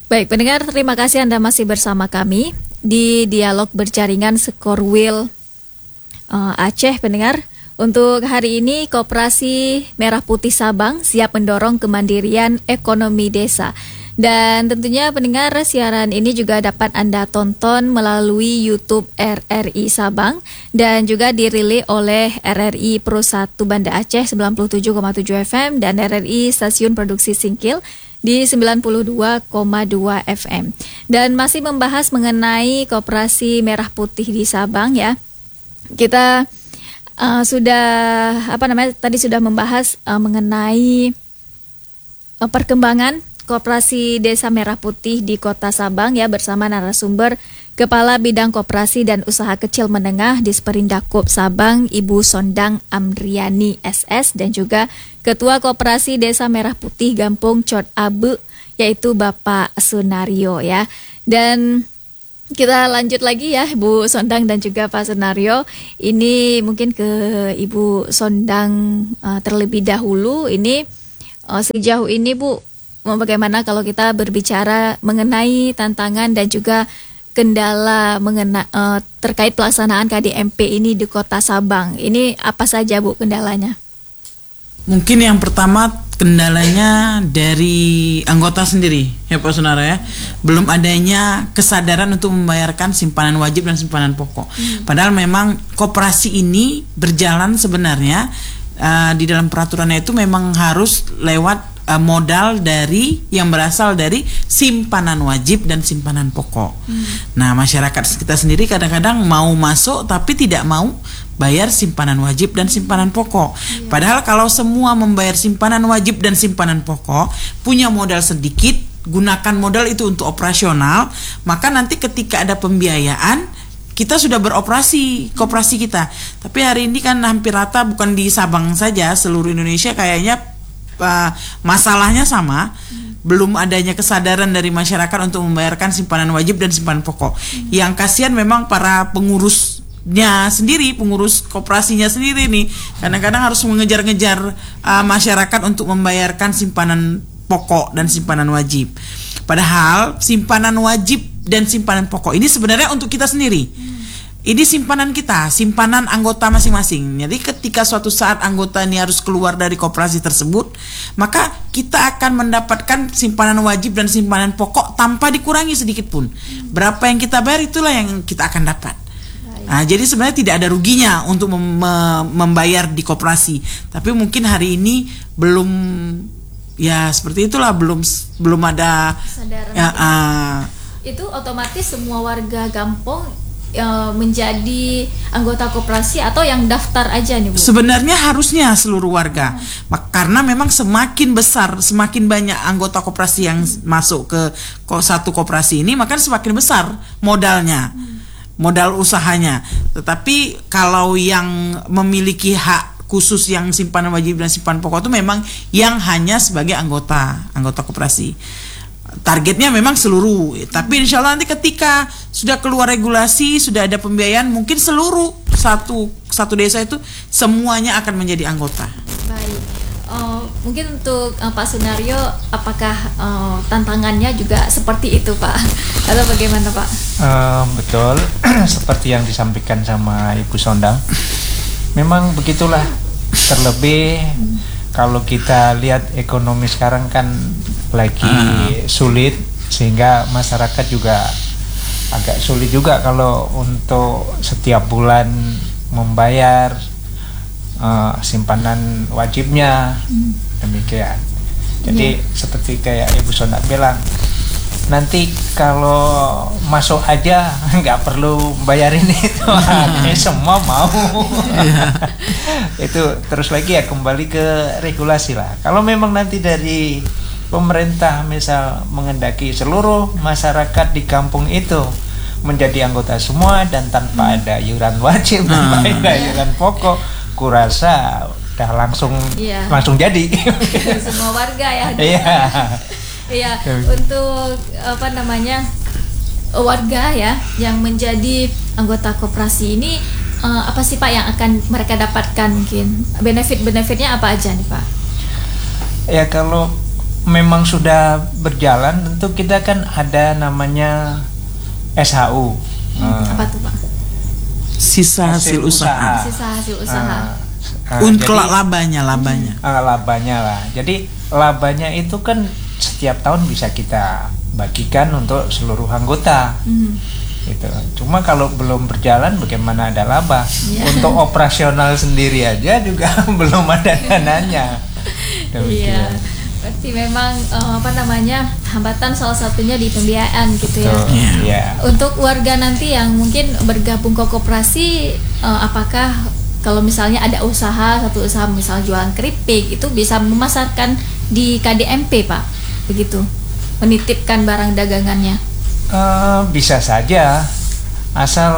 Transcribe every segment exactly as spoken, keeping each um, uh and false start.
Baik, pendengar, terima kasih Anda masih bersama kami di Dialog Berjaringan Skorwil uh, Aceh, pendengar. Untuk hari ini, Koperasi Merah Putih Sabang siap mendorong kemandirian ekonomi desa. Dan tentunya pendengar, siaran ini juga dapat Anda tonton melalui YouTube R R I Sabang dan juga dirilis oleh R R I Pro satu Banda Aceh sembilan puluh tujuh koma tujuh F M dan R R I Stasiun Produksi Singkil di sembilan puluh dua koma dua F M. Dan masih membahas mengenai Koperasi Merah Putih di Sabang ya. Kita uh, sudah apa namanya tadi sudah membahas uh, mengenai uh, perkembangan Koperasi Desa Merah Putih di Kota Sabang ya, bersama narasumber Kepala Bidang Koperasi dan Usaha Kecil Menengah di Disperindakup Sabang, Ibu Sondang Amriani S S, dan juga Ketua Koperasi Desa Merah Putih Gampung Cot Abe, yaitu Bapak Sunario ya. Dan kita lanjut lagi ya, Bu Sondang dan juga Pak Sunario. Ini mungkin ke Ibu Sondang uh, terlebih dahulu. Ini uh, sejauh ini Bu, bagaimana kalau kita berbicara mengenai tantangan dan juga kendala mengena, uh, terkait pelaksanaan K D M P ini di Kota Sabang. Ini apa saja Bu kendalanya? Mungkin yang pertama kendalanya dari anggota sendiri ya Pak Sunara ya. Belum adanya kesadaran untuk membayarkan simpanan wajib dan simpanan pokok. Hmm. Padahal memang koperasi ini berjalan sebenarnya uh, di dalam peraturannya itu memang harus lewat modal dari yang berasal dari simpanan wajib dan simpanan pokok. Hmm. Nah, masyarakat kita sendiri kadang-kadang mau masuk tapi tidak mau bayar simpanan wajib dan simpanan pokok. Hmm. Padahal kalau semua membayar simpanan wajib dan simpanan pokok, punya modal sedikit, gunakan modal itu untuk operasional, maka nanti ketika ada pembiayaan kita sudah beroperasi koperasi kita. Tapi hari ini kan hampir rata, bukan di Sabang saja, seluruh Indonesia kayaknya Uh, masalahnya sama, hmm. belum adanya kesadaran dari masyarakat untuk membayarkan simpanan wajib dan simpanan pokok. Hmm. Yang kasihan memang para pengurusnya sendiri, pengurus koperasinya sendiri nih, kadang-kadang harus mengejar-ngejar uh, masyarakat untuk membayarkan simpanan pokok dan simpanan wajib. Padahal simpanan wajib dan simpanan pokok ini sebenarnya untuk kita sendiri. Hmm. Ini simpanan kita, simpanan anggota masing-masing. Jadi ketika suatu saat anggota ini harus keluar dari koperasi tersebut, maka kita akan mendapatkan simpanan wajib dan simpanan pokok tanpa dikurangi sedikit pun. Berapa yang kita bayar, itulah yang kita akan dapat. Nah, jadi sebenarnya tidak ada ruginya untuk mem- membayar di koperasi. Tapi mungkin hari ini belum, ya seperti itulah, belum belum ada. Ya, uh, itu otomatis semua warga kampung menjadi anggota koperasi atau yang daftar aja nih Bu? Sebenarnya harusnya seluruh warga, hmm. karena memang semakin besar, semakin banyak anggota koperasi yang hmm. masuk ke satu koperasi ini, maka semakin besar modalnya, hmm. modal usahanya. Tetapi kalau yang memiliki hak khusus yang simpanan wajib dan simpanan pokok itu memang yang hanya sebagai anggota anggota koperasi. Targetnya memang seluruh, tapi insya Allah nanti ketika sudah keluar regulasi, sudah ada pembiayaan, mungkin seluruh satu satu desa itu semuanya akan menjadi anggota. Baik, uh, mungkin untuk uh, Pak Sunario, apakah uh, tantangannya juga seperti itu Pak? Atau bagaimana Pak? Uh, betul, seperti yang disampaikan sama Ibu Sondang, memang begitulah. Terlebih hmm. kalau kita lihat ekonomi sekarang kan lagi uh. sulit, sehingga masyarakat juga agak sulit juga kalau untuk setiap bulan membayar uh, simpanan wajibnya. hmm. Demikian. Jadi yeah. seperti kayak Ibu Sonda bilang, nanti kalau masuk aja nggak perlu bayarin itu, hmm. semua mau. yeah. Itu terus lagi ya kembali ke regulasi lah. Kalau memang nanti dari pemerintah misal mengendaki seluruh masyarakat di kampung itu menjadi anggota semua dan tanpa hmm. ada iuran wajib, hmm. tanpa ada iuran pokok, kurasa udah langsung yeah. langsung jadi. Semua warga ya. Iya. Iya, untuk apa namanya warga ya yang menjadi anggota koperasi ini, uh, apa sih Pak yang akan mereka dapatkan, mungkin benefit-benefitnya apa aja nih Pak? Ya kalau memang sudah berjalan, tentu kita kan ada namanya S H U. Hmm, apa tuh Pak? Sisa hasil, hasil usaha. Sisa hasil usaha. Uh, uh, Untuk jadi, labanya, labanya. Uh, labanya lah. Jadi labanya itu kan setiap tahun bisa kita bagikan untuk seluruh anggota. Hmm. Gitu. Cuma kalau belum berjalan bagaimana ada laba? Yeah. Untuk operasional sendiri aja juga belum ada dananya. Iya. Berarti memang uh, apa namanya hambatan salah satunya di pembiayaan gitu ya. Betul, yeah. Yeah. Untuk warga nanti yang mungkin bergabung ke koperasi, uh, apakah kalau misalnya ada usaha satu usaha misalnya jualan keripik itu bisa memasarkan di K D M P Pak, begitu? Menitipkan barang dagangannya. Uh, bisa saja, asal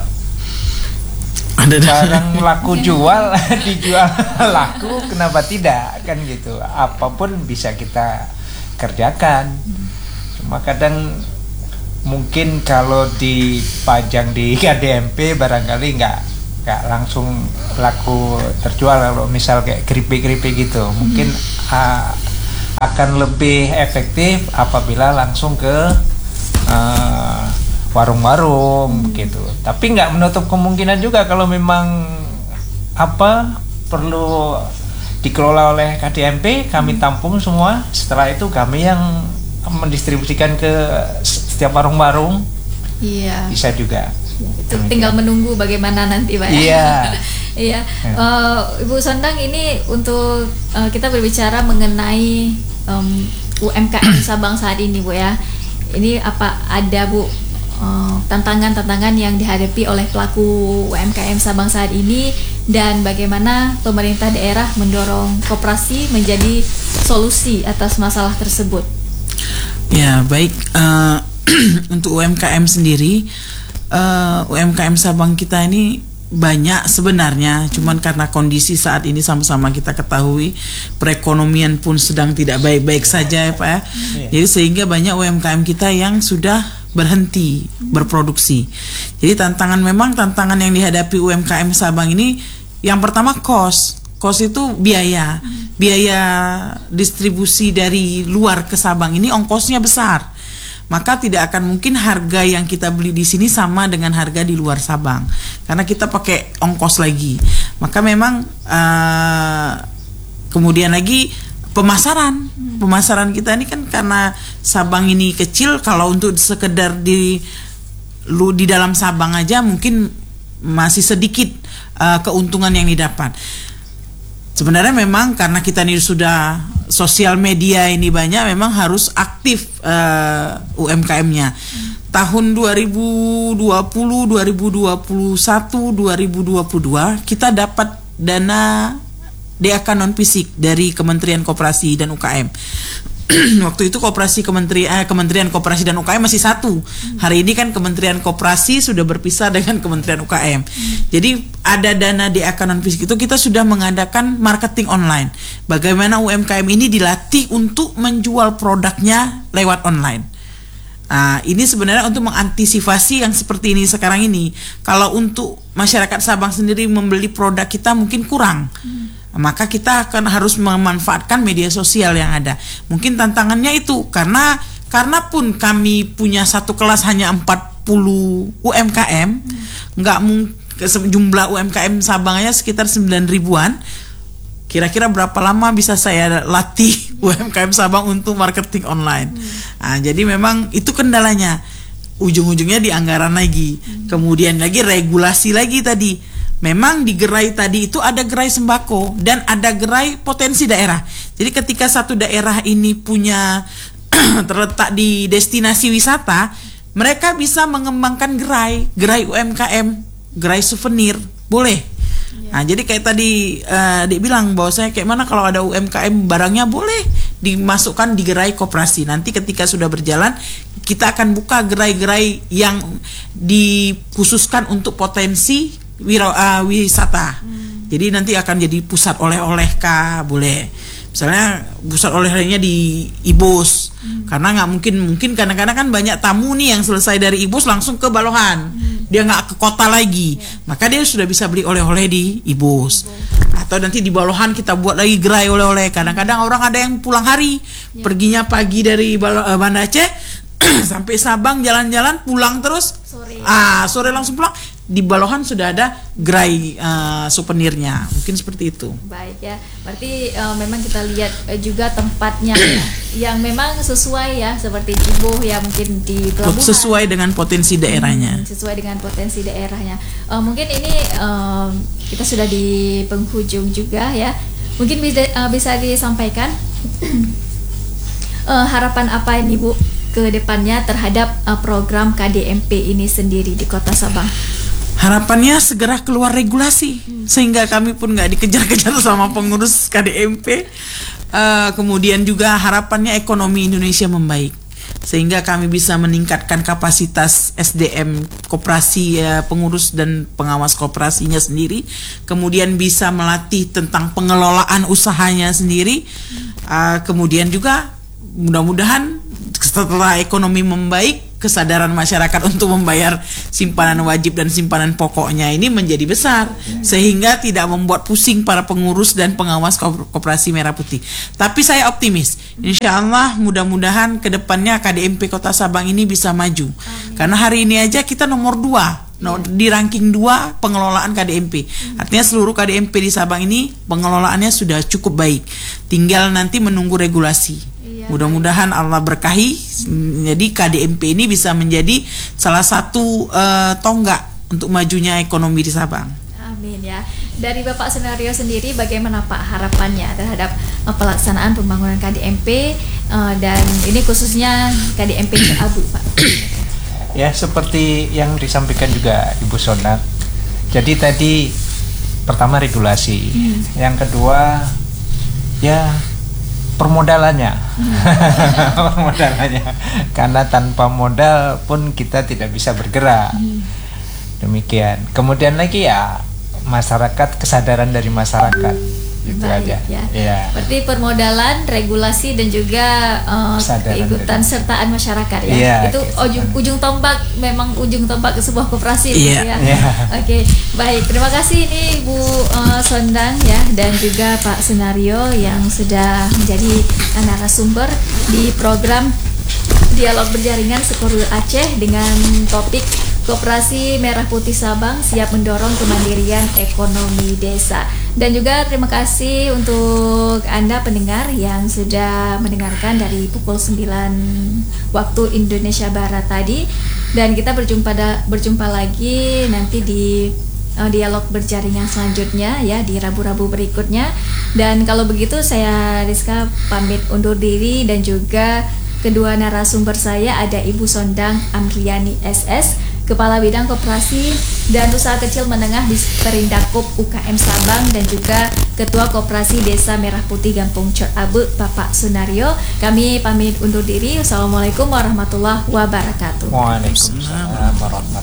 ada barang laku jual dijual laku, kenapa tidak kan gitu. Apapun bisa kita kerjakan. Cuma kadang mungkin kalau dipajang di K D M P barangkali nggak nggak langsung laku terjual. Kalau misal kayak keripik-keripik gitu, mungkin uh, akan lebih efektif apabila langsung ke Uh, warung-warung gitu. Tapi nggak menutup kemungkinan juga kalau memang apa perlu dikelola oleh K D M P, kami tampung semua. Setelah itu kami yang mendistribusikan ke setiap warung-warung. Iya. Bisa juga. Itu tinggal menunggu bagaimana nanti Pak. Iya. Iya. uh, Ibu Sondang, ini untuk uh, kita berbicara mengenai um, U M K M Sabang saat ini Bu ya. Ini apa ada Bu uh, tantangan-tantangan yang dihadapi oleh pelaku U M K M Sabang saat ini, dan bagaimana pemerintah daerah mendorong koperasi menjadi solusi atas masalah tersebut? Ya baik, uh, untuk U M K M sendiri, uh, U M K M Sabang kita ini banyak sebenarnya, cuman karena kondisi saat ini sama-sama kita ketahui perekonomian pun sedang tidak baik-baik saja ya Pak ya. Jadi sehingga banyak U M K M kita yang sudah berhenti berproduksi. Jadi tantangan memang tantangan yang dihadapi U M K M Sabang ini, yang pertama cost. Cost itu biaya. Biaya distribusi dari luar ke Sabang ini ongkosnya besar. Maka tidak akan mungkin harga yang kita beli di sini sama dengan harga di luar Sabang, karena kita pakai ongkos lagi. Maka memang uh, kemudian lagi pemasaran, pemasaran kita ini kan karena Sabang ini kecil, kalau untuk sekedar di lu di dalam Sabang aja mungkin masih sedikit uh, keuntungan yang didapat. Sebenarnya memang karena kita ini sudah sosial media ini banyak, memang harus aktif uh, U M K M-nya. Hmm. Tahun dua ribu dua puluh, dua ribu dua puluh satu, dua ribu dua puluh dua kita dapat dana D A K non fisik dari Kementerian Koperasi dan U K M. Waktu itu Koperasi Kementerian eh, Kementerian Koperasi dan U K M masih satu. Hari ini kan Kementerian Koperasi sudah berpisah dengan Kementerian U K M. Jadi ada dana D A K non fisik itu, kita sudah mengadakan marketing online. Bagaimana U M K M ini dilatih untuk menjual produknya lewat online. Nah, ini sebenarnya untuk mengantisipasi yang seperti ini sekarang ini. Kalau untuk masyarakat Sabang sendiri membeli produk kita mungkin kurang. Maka kita akan harus memanfaatkan media sosial yang ada. Mungkin tantangannya itu karena karena pun kami punya satu kelas hanya empat puluh U M K M, hmm. nggak mungkin jumlah U M K M Sabangnya sekitar sembilan ribuan. Kira-kira berapa lama bisa saya latih U M K M Sabang untuk marketing online? Hmm. Nah, jadi memang itu kendalanya. Ujung-ujungnya di anggaran lagi, hmm. kemudian lagi regulasi lagi tadi. Memang di gerai tadi itu ada gerai sembako dan ada gerai potensi daerah. Jadi ketika satu daerah ini punya terletak di destinasi wisata, mereka bisa mengembangkan gerai, gerai U M K M, gerai souvenir, boleh. Nah, jadi kayak tadi uh, dia bilang bahwasanya kayak mana kalau ada U M K M barangnya boleh dimasukkan di gerai koperasi. Nanti ketika sudah berjalan, kita akan buka gerai-gerai yang dikhususkan untuk potensi Wira, uh, wisata. Hmm. Jadi nanti akan jadi pusat oleh-oleh kah, boleh. Misalnya pusat oleh-olehnya di Ibus. Hmm. Karena nggak mungkin mungkin kadang-kadang kan banyak tamu nih yang selesai dari Ibus langsung ke Balohan. Hmm. dia nggak ke kota lagi, maka dia sudah bisa beli oleh-oleh di Ibus. Atau nanti di Balohan kita buat lagi gerai oleh-oleh. Kadang-kadang orang ada yang pulang hari, perginya pagi dari Balo- eh, Banda Aceh sampai Sabang jalan-jalan, pulang terus Sore. ah sore langsung pulang. Di Balohan sudah ada gerai uh, souvenirnya, mungkin seperti itu. Baik ya, berarti uh, memang kita lihat uh, juga tempatnya yang memang sesuai ya, seperti Ibu ya, mungkin di pelabuhan. Sesuai dengan potensi daerahnya. Hmm, sesuai dengan potensi daerahnya. Uh, mungkin ini uh, kita sudah di penghujung juga ya. Mungkin bisa, uh, bisa disampaikan uh, harapan apa ini Bu ke depannya terhadap uh, program K D M P ini sendiri di Kota Sabang? Harapannya segera keluar regulasi hmm. sehingga kami pun nggak dikejar-kejar sama pengurus K D M P. Uh, kemudian juga harapannya ekonomi Indonesia membaik sehingga kami bisa meningkatkan kapasitas S D M koperasi, uh, pengurus dan pengawas koperasinya sendiri. Kemudian bisa melatih tentang pengelolaan usahanya sendiri. Uh, kemudian juga mudah-mudahan setelah ekonomi membaik, kesadaran masyarakat untuk membayar simpanan wajib dan simpanan pokoknya ini menjadi besar, sehingga tidak membuat pusing para pengurus dan pengawas Koperasi Merah Putih. Tapi saya optimis, insya Allah mudah-mudahan kedepannya K D M P Kota Sabang ini bisa maju. Amin. Karena hari ini aja kita nomor dua, no, di ranking dua pengelolaan K D M P. Artinya seluruh K D M P di Sabang ini pengelolaannya sudah cukup baik. Tinggal nanti menunggu regulasi. Mudah-mudahan Allah berkahi, jadi K D M P ini bisa menjadi salah satu uh, tonggak untuk majunya ekonomi di Sabang. Amin ya. Dari Bapak Sunario sendiri, bagaimana Pak harapannya terhadap uh, pelaksanaan pembangunan K D M P uh, dan ini khususnya K D M P Abu Pak? Ya, seperti yang disampaikan juga Ibu Sonda. Jadi tadi pertama regulasi, hmm. yang kedua ya permodalannya. Hmm. permodalannya karena tanpa modal pun kita tidak bisa bergerak. Hmm. Demikian. Kemudian lagi ya masyarakat, kesadaran dari masyarakat. Gitu Baik, aja. Ya. Ya. Berarti permodalan, regulasi dan juga uh, keikutsan sertaan masyarakat ya. Ya, itu ujung, ujung tombak, memang ujung tombak ke sebuah koperasi ya. ya. Ya. Oke, okay. Baik. Terima kasih ini Bu uh, Sondang ya dan juga Pak Sunario yang sudah menjadi narasumber di program Dialog Berjaringan Sekorwil Aceh dengan topik Koperasi Merah Putih Sabang siap mendorong kemandirian ekonomi desa. Dan juga terima kasih untuk Anda pendengar yang sudah mendengarkan dari pukul sembilan waktu Indonesia Barat tadi. Dan kita berjumpa da, berjumpa lagi nanti di uh, dialog berjaringan selanjutnya ya di Rabu-Rabu berikutnya. Dan kalau begitu saya Rizka pamit undur diri dan juga kedua narasumber saya ada Ibu Sondang Amriani S S, Kepala Bidang Koperasi dan Usaha Kecil Menengah di Perindakop U K M Sabang dan juga Ketua Koperasi Desa Merah Putih Gampung Cor Abe, Bapak Sunario. Kami pamit undur diri. Assalamualaikum warahmatullahi wabarakatuh. Waalaikumsalam warahmatullahi wabarakatuh.